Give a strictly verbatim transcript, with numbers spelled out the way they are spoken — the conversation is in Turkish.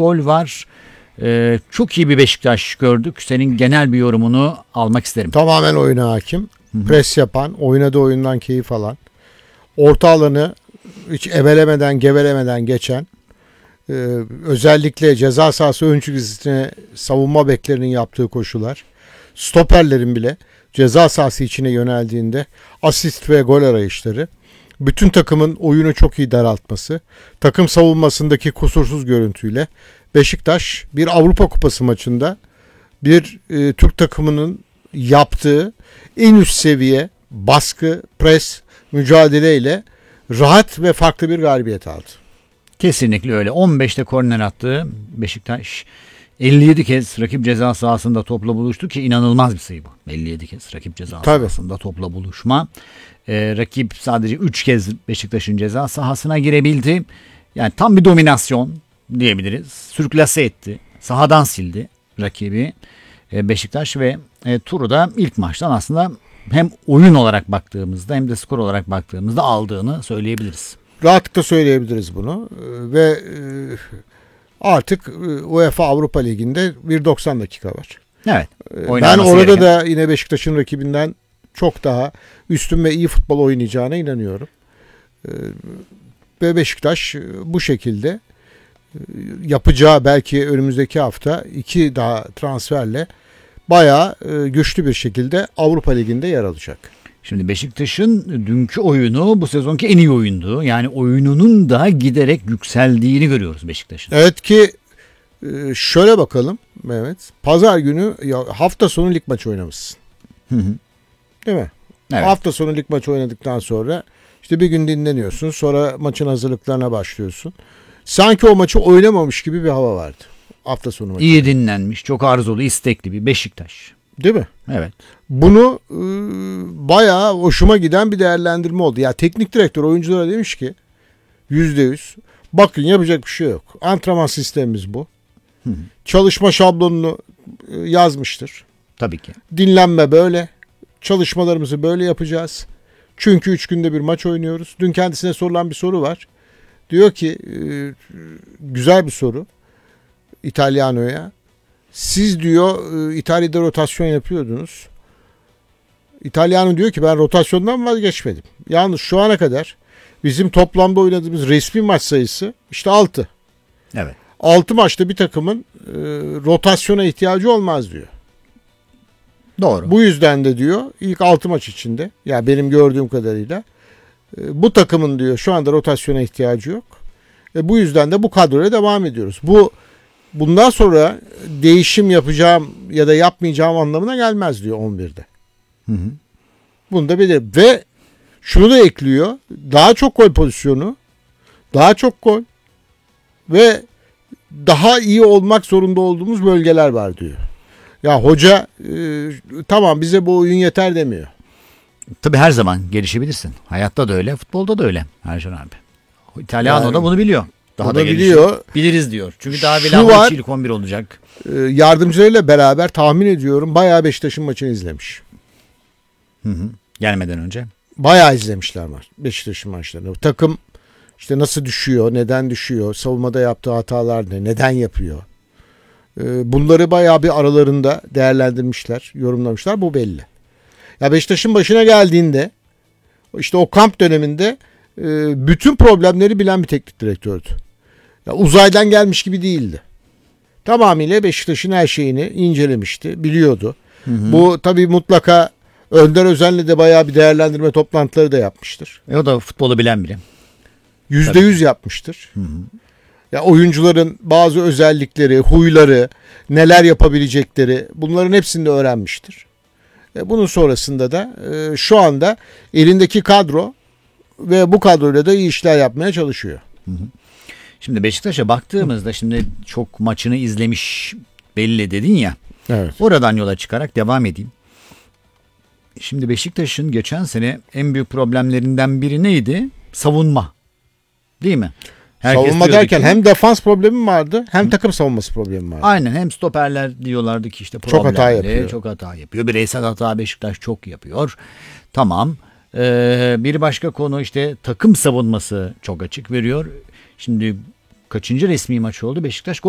gol var. Ee, çok iyi bir Beşiktaş gördük. Senin genel bir yorumunu almak isterim. Tamamen oyuna hakim. Hı-hı. Pres yapan, oynadığı oyundan keyif alan, orta alanı hiç evelemeden, gevelemeden geçen, e, özellikle ceza sahası ön çizgisine savunma beklerinin yaptığı koşular, stoperlerin bile ceza sahası içine yöneldiğinde asist ve gol arayışları, bütün takımın oyunu çok iyi daraltması, takım savunmasındaki kusursuz görüntüyle Beşiktaş bir Avrupa Kupası maçında bir e, Türk takımının yaptığı en üst seviye baskı, pres, mücadeleyle rahat ve farklı bir galibiyet aldı. Kesinlikle öyle. on beşte korner attı Beşiktaş. elli yedi kez rakip ceza sahasında topla buluştu ki inanılmaz bir sayı bu. elli yedi kez rakip ceza Tabii. sahasında topla buluşma. Ee, rakip sadece üç kez Beşiktaş'ın ceza sahasına girebildi. Yani tam bir dominasyon diyebiliriz. Sürklase etti. Sahadan sildi rakibi e, Beşiktaş ve e, turu da ilk maçtan aslında hem oyun olarak baktığımızda hem de skor olarak baktığımızda aldığını söyleyebiliriz. Rahatlıkla söyleyebiliriz bunu ve artık UEFA Avrupa Ligi'nde bir doksan dakika var. Evet. Ben orada gereken. da yine Beşiktaş'ın rakibinden çok daha üstün ve iyi futbol oynayacağına inanıyorum. Ve Beşiktaş bu şekilde yapacağı belki önümüzdeki hafta iki daha transferle bayağı güçlü bir şekilde Avrupa Ligi'nde yer alacak. Şimdi Beşiktaş'ın dünkü oyunu bu sezonki en iyi oyundu. Yani oyununun da giderek yükseldiğini görüyoruz Beşiktaş'ın. Evet ki şöyle bakalım Mehmet. Pazar günü ya hafta sonu lig maçı oynamışsın. Hı hı. Değil mi? Evet. Hafta sonu lig maçı oynadıktan sonra işte bir gün dinleniyorsun. Sonra maçın hazırlıklarına başlıyorsun. Sanki o maçı oynamamış gibi bir hava vardı. Hafta sonu maçı. İyi dinlenmiş, çok arzulu, istekli bir Beşiktaş. Değil mi? Evet. Bunu e, bayağı hoşuma giden bir değerlendirme oldu. Ya teknik direktör oyunculara demiş ki yüzde yüz bakın yapacak bir şey yok. Antrenman sistemimiz bu. Hı hı. Çalışma şablonunu e, yazmıştır. Tabii ki. Dinlenme böyle. Çalışmalarımızı böyle yapacağız. Çünkü üç günde bir maç oynuyoruz. Dün kendisine sorulan bir soru var. Diyor ki e, güzel bir soru İtalyano'ya. Siz diyor İtalya'da rotasyon yapıyordunuz. İtalyano diyor ki ben rotasyondan vazgeçmedim. Yalnız şu ana kadar bizim toplamda oynadığımız resmi maç sayısı işte altı. Evet. altı maçta bir takımın e, rotasyona ihtiyacı olmaz diyor. Doğru. Bu yüzden de diyor ilk altı maç içinde ya yani benim gördüğüm kadarıyla e, bu takımın diyor şu anda rotasyona ihtiyacı yok. E, bu yüzden de bu kadroya devam ediyoruz. Bu bundan sonra değişim yapacağım ya da yapmayacağım anlamına gelmez diyor on birde. Hı hı. Bunu da bilir. Ve şunu da ekliyor. Daha çok gol pozisyonu, daha çok gol ve daha iyi olmak zorunda olduğumuz bölgeler var diyor. Ya hoca e, tamam bize bu oyun yeter demiyor. Tabii her zaman gelişebilirsin. Hayatta da öyle, futbolda da öyle Ercan abi. İtalyano Yani, da bunu biliyor. Daha da biliyor. Biliriz diyor. Çünkü daha Şu bir var, ilk on bir olacak. E, yardımcılarıyla beraber tahmin ediyorum bayağı Beşiktaş'ın maçını izlemiş. Hı hı. Gelmeden önce. Bayağı izlemişler var Beşiktaş'ın maçlarını. Takım işte nasıl düşüyor, neden düşüyor, savunmada yaptığı hatalar ne, neden yapıyor. E, bunları bayağı bir aralarında değerlendirmişler, yorumlamışlar. Bu belli. Ya Beşiktaş'ın başına geldiğinde işte o kamp döneminde e, bütün problemleri bilen bir teknik direktördü. Ya uzaydan gelmiş gibi değildi. Tamamıyla Beşiktaş'ın her şeyini incelemişti, biliyordu. Hı hı. Bu tabii mutlaka Önder Özen'le de bayağı bir değerlendirme toplantıları da yapmıştır. E o da futbolu bilen biri. Yüzde yüz yapmıştır. Hı hı. Ya oyuncuların bazı özellikleri, huyları, neler yapabilecekleri bunların hepsini de öğrenmiştir. E bunun sonrasında da e, şu anda elindeki kadro ve bu kadroyla da iyi işler yapmaya çalışıyor. Hı hı. Şimdi Beşiktaş'a baktığımızda şimdi çok maçını izlemiş belli dedin ya. Evet. Oradan yola çıkarak devam edeyim. Şimdi Beşiktaş'ın geçen sene en büyük problemlerinden biri neydi? Savunma. Değil mi? Herkes savunma derken ki, hem defans problemi vardı hem takım savunması problemi vardı. Aynen, hem stoperler diyorlardı ki işte problemli, çok hata yapıyor. Çok hata yapıyor. Bireysel hata Beşiktaş çok yapıyor. Tamam. Ee, bir başka konu işte takım savunması çok açık veriyor. Şimdi kaçıncı resmi maç oldu? Beşiktaş